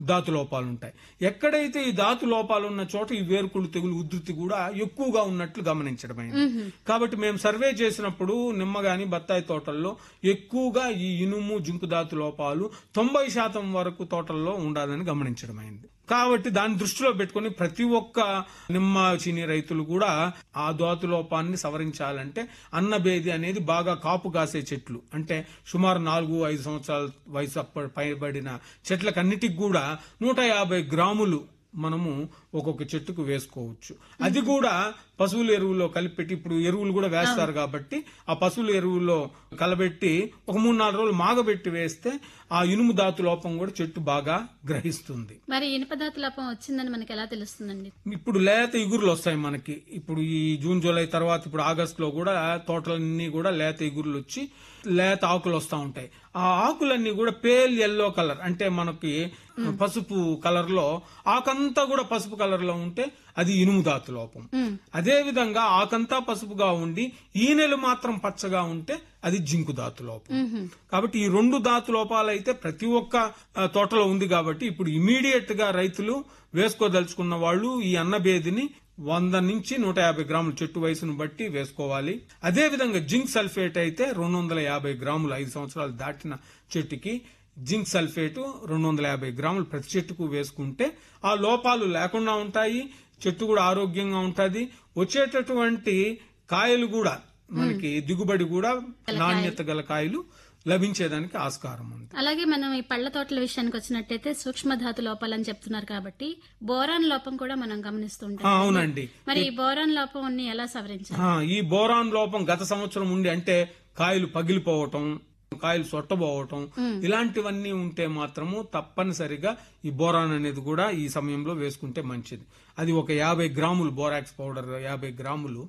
ధాతు లోపాలు ఉంటాయి. ఎక్కడైతే ఈ ధాతు లోపాలు ఉన్న చోట ఈ వేరుకుళ్ళు తెగులు ఉధృతి కూడా ఎక్కువగా ఉన్నట్లు గమనించడమైంది. కాబట్టి మేము సర్వే చేసినప్పుడు నిమ్మ గాని బత్తాయి తోటల్లో ఎక్కువగా ఈ ఇనుము జింకు ధాతు లోపాలు 90% వరకు తోటల్లో ఉండాలని గమనించడమైంది. కాబట్టి దాన్ని దృష్టిలో పెట్టుకుని ప్రతి ఒక్క నిమ్మ చీని రైతులు కూడా ఆ ధాతు లోపాన్ని సవరించాలంటే అన్నబేది అనేది బాగా కాపు కాసే చెట్లు, అంటే సుమారు 4-5 సంవత్సరాల వయసు పైబడిన చెట్లకన్నిటికి కూడా 150 గ్రాములు మనము ఒక్కొక్క చెట్టుకు వేసుకోవచ్చు. అది కూడా పశువుల ఎరువులో కలిపెట్టి, ఇప్పుడు ఎరువులు కూడా వేస్తారు కాబట్టి ఆ పశువుల ఎరువులో కలబెట్టి ఒక 3-4 రోజులు మాగబెట్టి వేస్తే ఆ ఇనుము ధాతు లోపం కూడా చెట్టు బాగా గ్రహిస్తుంది. మరి ఇనుప ధాతు లోపం వచ్చిందని మనకి ఎలా తెలుస్తుందండి? ఇప్పుడు లేత ఇగురులు వస్తాయి మనకి. ఇప్పుడు ఈ జూన్ జూలై తర్వాత ఇప్పుడు ఆగస్టులో కూడా తోటలన్నీ కూడా లేత ఇగురులు వచ్చి లేత ఆకులు వస్తా ఉంటాయి. ఆ ఆకులన్నీ కూడా పేల్ ఎల్లో కలర్, అంటే మనకి పసుపు కలర్ లో ఆకంతా కూడా పసుపు కలర్ లో ఉంటే అది ఇనుము ధాతు లోపం. అదే విధంగా ఆకంతా పసుపుగా ఉండి ఈనెలు మాత్రం పచ్చగా ఉంటే అది జింకు ధాతు లోపం. కాబట్టి ఈ 2 ధాతు లోపాలు అయితే ప్రతి ఒక్క తోటలో ఉంది. కాబట్టి ఇప్పుడు ఇమీడియట్ గా రైతులు వేసుకోదలుచుకున్న వాళ్ళు ఈ అన్నబేదిని 100 నుంచి 150 గ్రాములు చెట్టు వయసును బట్టి వేసుకోవాలి. అదే విధంగా జింక్ సల్ఫేట్ అయితే 250 గ్రాములు 5 సంవత్సరాలు దాటిన చెట్టుకి జింక్ సల్ఫేట్ 250 గ్రాములు ప్రతి చెట్టుకు వేసుకుంటే ఆ లోపాలు లేకుండా ఉంటాయి, చెట్టు కూడా ఆరోగ్యంగా ఉంటుంది. వచ్చేటటువంటి కాయలు కూడా మనకి దిగుబడి కూడా నాణ్యత గల కాయలు లభించేదానికి ఆస్కారం ఉంది. అలాగే మనం ఈ పళ్ల తోటల విషయానికి వచ్చినట్టయితే సూక్ష్మధాతు లోపాలని చెప్తున్నారు కాబట్టి బోరాన్ లోపం కూడా మనం గమనిస్తుంటాం. అవునండి. మరి ఈ బోరాన్ లోపం ఎలా సవరించాలి? ఈ బోరాన్ లోపం గత సంవత్సరం ఉండి, అంటే కాయలు పగిలిపోవటం, కాయలు సొట్టబోవటం, ఇలాంటివన్నీ ఉంటే మాత్రము తప్పనిసరిగా ఈ బోరాన్ అనేది కూడా ఈ సమయంలో వేసుకుంటే మంచిది. అది ఒక 50 గ్రాములు బోరాక్స్ పౌడర్ 50 గ్రాములు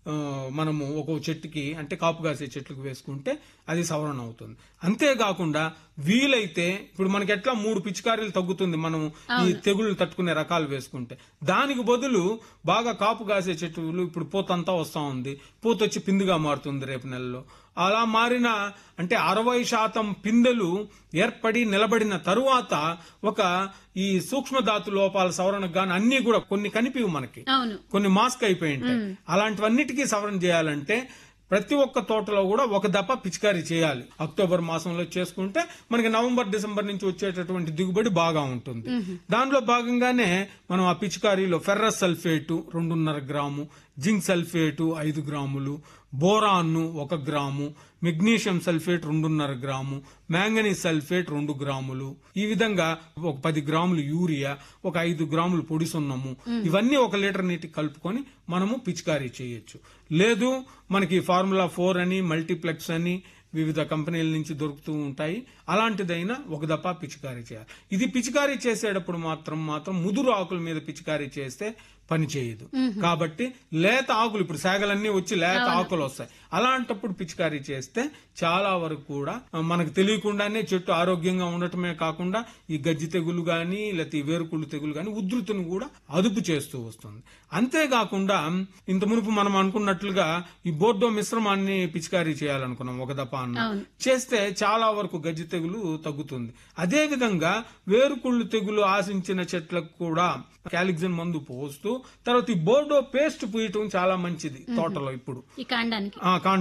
మనము ఒక చెట్టుకి, అంటే కాపు కాసే చెట్లకు వేసుకుంటే అది సవరణ అవుతుంది. అంతేకాకుండా వీలైతే ఇప్పుడు మనకి ఎట్లా 3 పిచికారీలు తగ్గుతుంది మనం ఈ తెగుళ్లు తట్టుకునే రకాలు వేసుకుంటే, దానికి బదులు బాగా కాపు కాసే చెట్లు ఇప్పుడు పూతంతా వస్తా ఉంది, పూత వచ్చి పిందుగా మారుతుంది రేపు నెలలో. అలా మారిన అంటే 60% పిందెలు ఏర్పడి నిలబడిన తరువాత ఒక ఈ సూక్ష్మధాతు లోపాల సవరణకు గాని అన్ని కూడా కొన్ని కనిపివి మనకి, కొన్ని మాస్క్ అయిపోయి ఉంటాయి. అలాంటివన్నిటికీ సవరణ చేయాలంటే ప్రతి ఒక్క తోటలో కూడా ఒక దప్ప పిచికారీ చేయాలి. అక్టోబర్ మాసంలో చేసుకుంటే మనకి నవంబర్ డిసెంబర్ నుంచి వచ్చేటటువంటి దిగుబడి బాగా ఉంటుంది. దానిలో భాగంగానే మనం ఆ పిచికారీలో ferrous sulphate 2.5 gram, zinc sulphate 5 గ్రాములు, బోరాన్ను 1 gram, magnesium sulphate 2.5 gram, manganese sulphate 2 గ్రాములు, ఈ విధంగా ఒక 10 గ్రాములు యూరియా, ఒక 5 గ్రాములు పొడి సున్నము, ఇవన్నీ 1 లీటర్ నీటికి కలుపుకొని మనము పిచికారీ చేయొచ్చు. లేదు మనకి ఫార్ములా 4 అని, మల్టీప్లెక్స్ అని వివిధ కంపెనీల నుంచి దొరుకుతూ ఉంటాయి, అలాంటిదైనా ఒక దఫా పిచికారీ చేయాలి. ఇది పిచికారీ చేసేటప్పుడు మాత్రం ముదురు ఆకుల మీద పిచికారీ చేస్తే పని చేయదు. కాబట్టి లేత ఆకులు, ఇప్పుడు శాగలన్నీ వచ్చి లేత ఆకులు వస్తాయి, అలాంటప్పుడు పిచికారీ చేస్తే చాలా వరకు కూడా మనకు తెలియకుండానే చెట్టు ఆరోగ్యంగా ఉండటమే కాకుండా ఈ గజ్జి తెగులు గాని లేకపోతే ఈ వేరుకుళ్ళు తెగులు గాని ఉధృతిని కూడా అదుపు చేస్తూ వస్తుంది. అంతేకాకుండా ఇంత మునుపు మనం అనుకున్నట్లుగా ఈ బోర్డో మిశ్రమాన్ని పిచికారీ చేయాలనుకున్నాం ఒక దఫా అన్న, చేస్తే చాలా వరకు గజ్జి తెగులు తగ్గుతుంది. అదే విధంగా వేరుకుళ్ళు తెగులు ఆశించిన చెట్లకు కూడా క్యాలిక్సిన్ మందు పోస్తూ తర్వాత ఈ బోర్డో పేస్ట్ పూయటం చాలా మంచిది తోటలో. ఇప్పుడు ఈ కాండానికి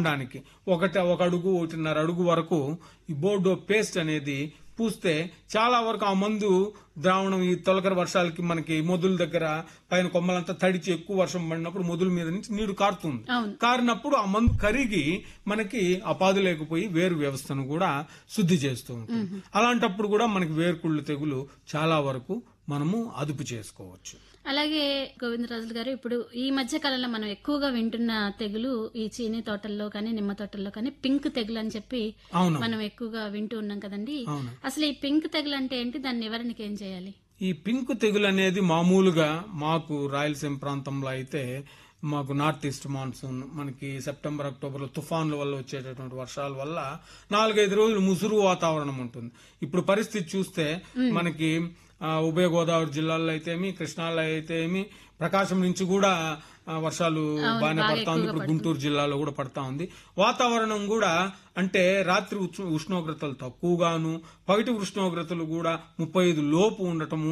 ఒక అడుగు 1.5 అడుగు వరకు ఈ బోర్డో పేస్ట్ అనేది పూస్తే చాలా వరకు ఆ మందు ద్రావణం ఈ తొలకరి వర్షాలకి మనకి మొదల దగ్గర పైన కొమ్మలంతా తడిచి ఎక్కువ వర్షం పడినప్పుడు మొదల మీద నుంచి నీరు కారుతుంది. కారినప్పుడు ఆ మందు కరిగి మనకి ఆ పాదు లేకపోయి వేరు వ్యవస్థను కూడా శుద్ధి చేస్తూ ఉంటుంది. అలాంటప్పుడు కూడా మనకి వేరుకుళ్ళు తెగులు చాలా వరకు మనము అదుపు చేసుకోవచ్చు. అలాగే గోవిందరాజులు గారు, ఇప్పుడు ఈ మధ్య కాలంలో మనం ఎక్కువగా వింటున్న తెగులు ఈ చీనీ తోటల్లో కానీ నిమ్మ తోటల్లో కానీ పింక్ తెగులు అని చెప్పి మనం ఎక్కువగా వింటూ ఉన్నాం కదండి. అసలు ఈ పింక్ తెగులు అంటే ఏంటి, దాని నివారణకి ఏం చేయాలి? ఈ పింక్ తెగులు అనేది మామూలుగా మాకు రాయలసీమ ప్రాంతంలో అయితే మాకు నార్త్ ఈస్ట్ మాన్సూన్ మనకి సెప్టెంబర్ అక్టోబర్ లో తుఫాన్ల వల్ల వచ్చేటటువంటి వర్షాల వల్ల 4-5 రోజులు ముసురు వాతావరణం ఉంటుంది. ఇప్పుడు పరిస్థితి చూస్తే మనకి ఉభయ గోదావరి జిల్లాల్లో అయితేమి, కృష్ణాలో అయితేమి, ప్రకాశం నుంచి కూడా వర్షాలు బాగానే పడతా ఉంది. ఇప్పుడు గుంటూరు జిల్లాలో కూడా పడతా ఉంది. వాతావరణం కూడా అంటే రాత్రి ఉష్ణోగ్రతలు తక్కువగాను, పగటి ఉష్ణోగ్రతలు కూడా 35 లోపు ఉండటము,